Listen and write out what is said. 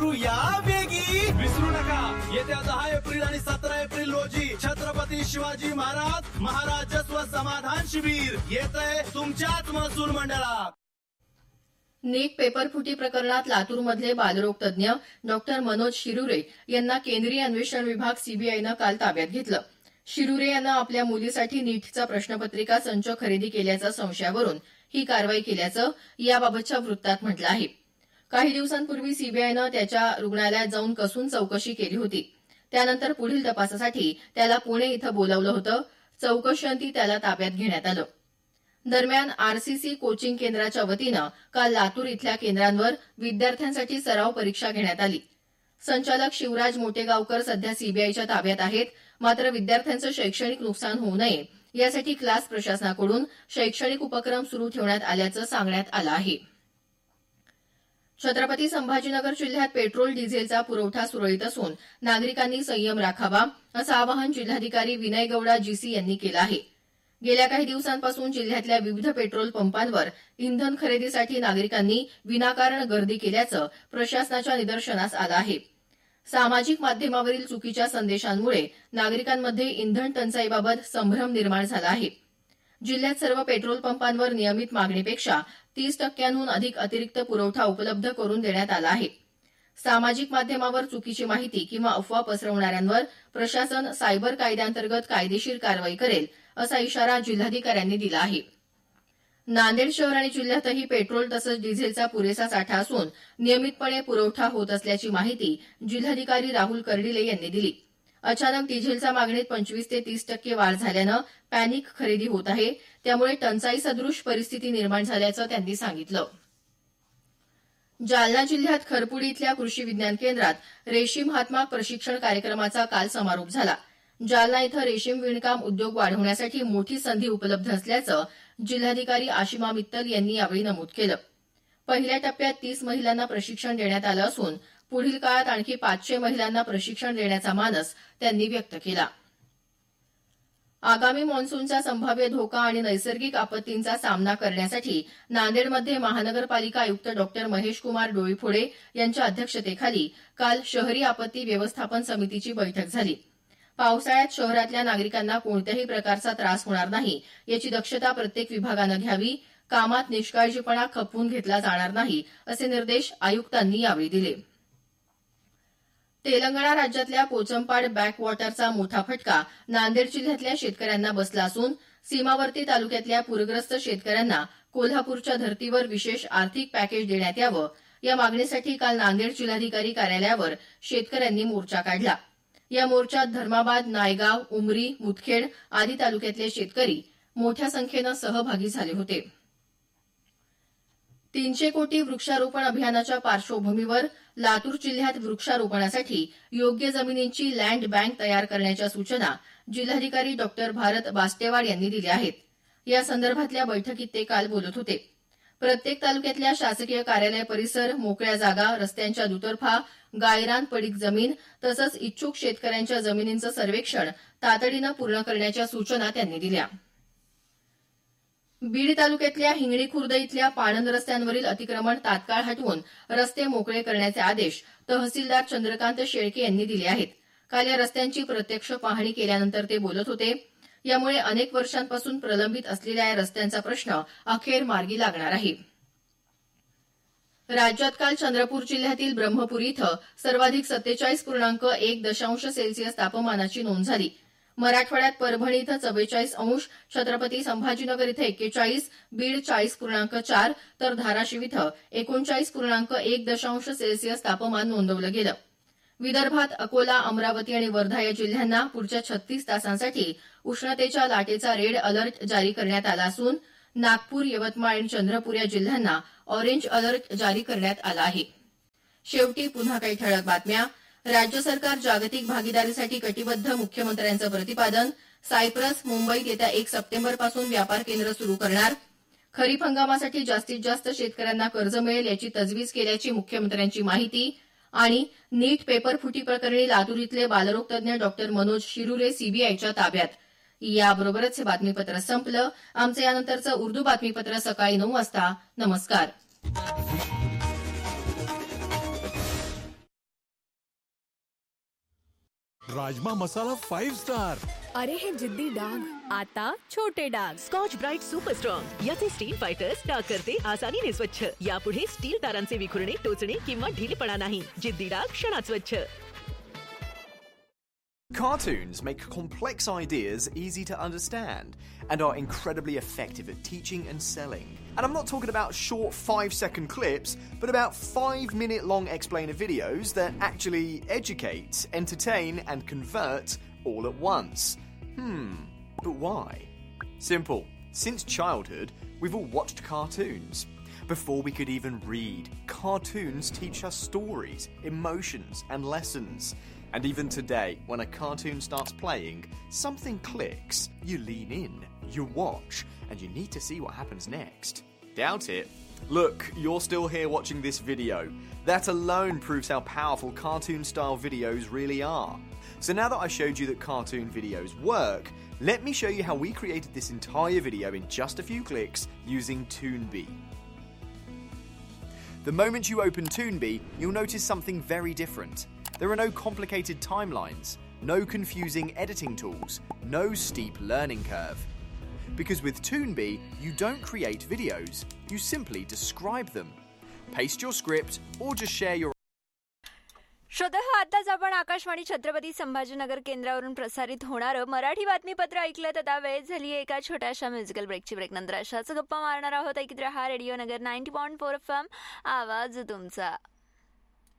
करूया वेगी। विसरू नका, येत्या 10 एप्रिल आणि 17 एप्रिल रोजी छत्रपती शिवाजी महाराजस्व समाधान शिबिर येतंय तुमच्याच महसूल मंडळात। नीट पेपर फुटी प्रकरणात लातूरमधले बालरोग तज्ज्ञ डॉक्टर मनोज शिरुरे यांना केंद्रीय अन्वेषण विभाग सीबीआयनं काल ताब्यात घेतलं। शिरुरे यांना आपल्या मुलीसाठी नीटचा प्रश्नपत्रिका संच खरेदी केल्याच्या संशयावरून ही कारवाई केल्याचं याबाबतच्या वृत्तात म्हटलं आहे। काही दिवसांपूर्वी सीबीआयनं त्याच्या रुग्णालयात जाऊन कसून चौकशी केली होती। त्यानंतर पुढील तपासासाठी त्याला पुणे इथं बोलावलं होतं। चौकशीअंती त्याला ताब्यात घेण्यात आलं। दरम्यान आरसीसी कोचिंग केंद्राच्या वतीनं काल लातूर इथल्या केंद्रांवर विद्यार्थ्यांसाठी सराव परीक्षा घेण्यात आली। संचालक शिवराज मोटेगावकर सध्या सीबीआयच्या ताब्यात आहेत। मात्र विद्यार्थ्यांचं शैक्षणिक नुकसान होऊ नये यासाठी क्लास प्रशासनाकडून शैक्षणिक उपक्रम सुरू ठेवण्यात आल्याचं सांगण्यात आलं आहे। छत्रपती संभाजीनगर जिल्ह्यात पेट्रोल डिझेलचा पुरवठा सुरळीत असून नागरिकांनी संयम राखावा असं आवाहन जिल्हाधिकारी विनय गौडा जीसी यांनी केलं आहे। गेल्या काही दिवसांपासून जिल्ह्यातल्या विविध पेट्रोल पंपांवर इंधन खरेदीसाठी नागरिकांनी विनाकारण गर्दी केल्याचं प्रशासनाच्या निदर्शनास आलं आहे। सामाजिक माध्यमावरील चुकीच्या संदेशांमुळे नागरिकांमध्ये इंधन टंचाईबाबत संभ्रम निर्माण झाला आहे। जिल्ह्यात सर्व पेट्रोल पंपांवर नियमित मागणीपेक्षा 30% अधिक अतिरिक्त पुरवठा उपलब्ध करून देण्यात आला आहे। सामाजिक माध्यमावर चुकीची माहिती किंवा अफवा पसरवणाऱ्यांवर प्रशासन सायबर कायद्याअंतर्गत कायदेशीर कारवाई करेल असा इशारा जिल्हाधिकाऱ्यांनी दिला आहे। नांदेड शहर आणि जिल्ह्यातही पेट्रोल तसंच डिझेलचा पुरेसा साठा असून नियमितपणे पुरवठा होत असल्याची माहिती जिल्हाधिकारी राहुल कर्डिले यांनी दिली। अचानक डिझेलच्या मागणीत 25 ते 30% वाढ झाल्यानं पॅनिक खरेदी होत आहे। त्यामुळे टंचाई सदृश परिस्थिती निर्माण झाल्याचं त्यांनी सांगितलं। जालना जिल्ह्यात खरपुडी इथल्या कृषी विज्ञान केंद्रात रेशीम हातमाग प्रशिक्षण कार्यक्रमाचा काल समारोप झाला। जालना इथं रेशीम विणकाम उद्योग वाढवण्यासाठी मोठी संधी उपलब्ध असल्याचं जिल्हाधिकारी आशिमा मित्तल यांनी यावेळी नमूद केलं। पहिल्या टप्प्यात 30 महिलांना प्रशिक्षण देण्यात आलं असून पुढील काळात आणखी 500 महिलांना प्रशिक्षण देण्याचा मानस त्यांनी व्यक्त केला। आगामी मान्सूनचा संभाव्य धोका आणि नैसर्गिक आपत्तींचा सामना करण्यासाठी नांदेडमध्ये महानगरपालिका आयुक्त डॉक्टर महेश कुमार डोईफोडे यांच्या अध्यक्षतेखाली काल शहरी आपत्ती व्यवस्थापन समितीची बैठक झाली। पावसाळ्यात शहरातल्या नागरिकांना कोणत्याही प्रकारचा त्रास होणार नाही याची दक्षता प्रत्येक विभागानं घ्यावी। कामात निष्काळजीपणा खपवून घेतला जाणार नाही असे निर्देश आयुक्तांनी यावेळी दिले। तेलंगणा राज्यातल्या पोचमपाड बॅकवॉटरचा मोठा फटका नांदेड जिल्ह्यातल्या शेतकऱ्यांना बसला असून सीमावर्ती तालुक्यातल्या पूरग्रस्त शेतकऱ्यांना कोल्हापूरच्या धर्तीवर विशेष आर्थिक पॅकेज देण्यात यावं या मागणीसाठी काल नांदेड जिल्हाधिकारी कार्यालयावर शेतकऱ्यांनी मोर्चा काढला। या मोर्चात धर्माबाद, नायगाव, उमरी, मुदखेड आदी तालुक्यातले शेतकरी मोठ्या संख्येनं सहभागी झाले होते। 300 कोटी वृक्षारोपण अभियानाच्या पार्श्वभूमीवर लातूर जिल्ह्यात वृक्षारोपणासाठी योग्य जमिनींची लँड बँक तयार करण्याच्या सूचना जिल्हाधिकारी डॉक्टर भारत बास्तेवाड यांनी दिल्या आहेत। या संदर्भातल्या बैठकीत ते काल बोलत होते। प्रत्येक तालुक्यातल्या शासकीय कार्यालय परिसर, मोकळ्या जागा, रस्त्यांच्या दुतर्फा, गायरान पडीक जमीन तसंच इच्छुक शेतकऱ्यांच्या जमिनींचं सर्वेक्षण तातडीनं पूर्ण करण्याच्या सूचना त्यांनी दिल्या। बीड तालुक्यातल्या हिंगणी खुर्द इथल्या पाणंद रस्त्यांवरील अतिक्रमण तात्काळ हटवून रस्ते मोकळे करण्याचे आदेश तहसीलदार चंद्रकांत शेळके यांनी दिले आहेत। काल या रस्त्यांची प्रत्यक्ष पाहणी केल्यानंतर ते बोलत होते। यामुळे अनेक वर्षांपासून प्रलंबित असलेल्या या रस्त्यांचा प्रश्न अखेर मार्गी लागणार आहे। राज्यात काल चंद्रपूर जिल्ह्यातील ब्रह्मपुरी इथं सर्वाधिक 47.1 सेल्सिअस तापमानाची नोंद झाली। मराठवाड्यात परभणी इथं 44°, छत्रपती संभाजीनगर इथं 41, बीड 40.4 तर धाराशिव इथं 39.1 सेल्सिअस तापमान नोंदवलं गेलं। विदर्भात अकोला, अमरावती आणि वर्धा या जिल्ह्यांना पुढच्या 36 तासांसाठी उष्णतेच्या लाटेचा रेड अलर्ट जारी करण्यात आला असून नागपूर, यवतमाळ आणि चंद्रपूर या जिल्ह्यांना ऑरेंज अलर्ट जारी करण्यात आला आहे। शेवटी पुन्हा काही ठळक बातम्या। राज्य सरकार जागतिक भागीदारीसाठी कटिबद्ध, मुख्यमंत्र्यांचं प्रतिपादन। सायप्रस, मुंबईत येत्या 1 सप्टेंबरपासून व्यापार केंद्र सुरू करणार। खरीप हंगामासाठी जास्तीत जास्त शेतकऱ्यांना कर्ज मिळेल याची तजवीज केल्याची मुख्यमंत्र्यांची माहिती। आणि नीट पेपर फुटी प्रकरणी लातूर इथले बालरोग तज्ज्ञ डॉक्टर मनोज शिरुरे सीबीआयच्या ताब्यात। याबरोबरच हे बातमीपत्र संपलं। आमचं यानंतरचं उर्दू बातमीपत्र सकाळी 9 वाजता। नमस्कार। राजमा मसाला 5 स्टार. अरे हे जिद्दी डाग आता छोटे डाग. स्कॉच ब्राईट सुपर स्ट्रॉंग याचे स्टील फायटर्स डाग करते आसानीने स्वच्छ. यापुढे स्टील तारांचे विखुरणे, टोचणे किंवा ढिलेपणा नाही. जिद्दी डाग क्षणात स्वच्छ. Cartoons make complex ideas easy to understand and are incredibly effective at teaching and selling. And I'm not talking about short 5-second clips, but about 5-minute-long explainer videos that actually educate, entertain, and convert all at once. But why? Simple. Since childhood, we've all watched cartoons. Before we could even read, cartoons teach us stories, emotions, and lessons. And even today, when a cartoon starts playing, something clicks. You lean in, you watch, and you need to see what happens next. Doubt it? Look, you're still here watching this video. That alone proves how powerful cartoon-style videos really are. So now that I showed you that cartoon videos work, let me show you how we created this entire video in just a few clicks using Toonbee. The moment you open Toonbee, you'll notice something very different. There are no complicated timelines, no confusing editing tools, no steep learning curve. Because with Toonbee, you don't create videos, you simply describe them. Paste your script or just share your श्रोतेहो, आताच आपण आकाशवाणी छत्रपती संभाजीनगर केंद्रावरून प्रसारित होणारं मराठी बातमीपत्र ऐकलं. आता वेळ झाली आहे एका छोट्याशा म्युझिकल ब्रेकची. ब्रेक नंतर अशाच गप्पा मारणार आहोत. ऐकत रहा रेडिओ नगर 90.4 FM, आवाज तुमचा.